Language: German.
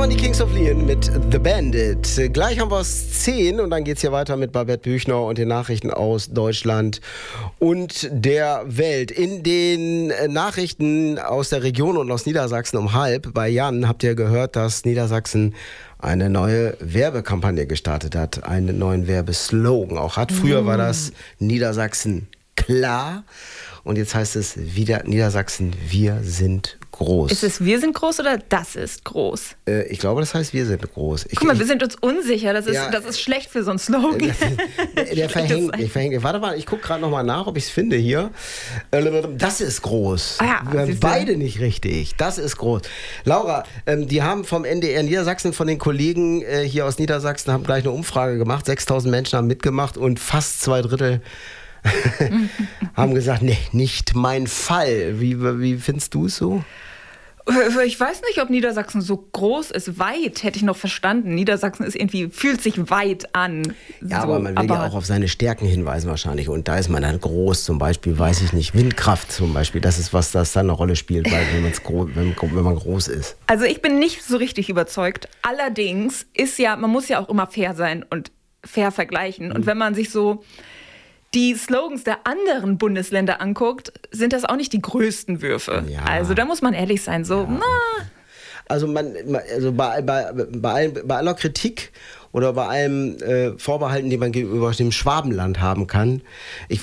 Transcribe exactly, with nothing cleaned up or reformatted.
waren die Kings of Leon mit The Bandit. Gleich haben wir es zehn und dann geht es hier weiter mit Babette Büchner und den Nachrichten aus Deutschland und der Welt. In den Nachrichten aus der Region und aus Niedersachsen um halb bei Jan habt ihr gehört, dass Niedersachsen eine neue Werbekampagne gestartet hat, einen neuen Werbeslogan auch hat. Früher war das Niedersachsen klar und jetzt heißt es wieder Niedersachsen, wir sind groß. Ist es wir sind groß oder das ist groß? Äh, ich glaube, das heißt wir sind groß. Ich, Guck mal, ich, wir sind uns unsicher. Das ist, ja, das ist schlecht für so einen Slogan. Der, der verhängt, ich verhänge. Warte mal, ich gucke gerade noch mal nach, ob ich es finde hier. Das ist groß. Ah ja, wir haben beide nicht richtig. Das ist groß. Laura, ähm, die haben vom N D R Niedersachsen, von den Kollegen äh, hier aus Niedersachsen, haben gleich eine Umfrage gemacht. sechstausend Menschen haben mitgemacht und fast zwei Drittel haben gesagt, nee, nicht mein Fall. Wie, wie findest du es so? Ich weiß nicht, ob Niedersachsen so groß ist. Weit hätte ich noch verstanden. Niedersachsen ist irgendwie, fühlt sich weit an. Ja, so, aber man will aber ja auch auf seine Stärken hinweisen wahrscheinlich. Und da ist man dann groß, zum Beispiel, weiß ich nicht, Windkraft zum Beispiel. Das ist was, das dann eine Rolle spielt, weil wenn, man's gro- wenn, wenn man groß ist. Also ich bin nicht so richtig überzeugt. Allerdings ist ja, man muss ja auch immer fair sein und fair vergleichen. Und wenn man sich so die Slogans der anderen Bundesländer anguckt, sind das auch nicht die größten Würfe. Ja. Also da muss man ehrlich sein. So, Ja. na. Also, man, also bei, bei, bei, allen, bei aller Kritik oder bei allem äh, Vorbehalten, die man gegenüber dem Schwabenland haben kann, ich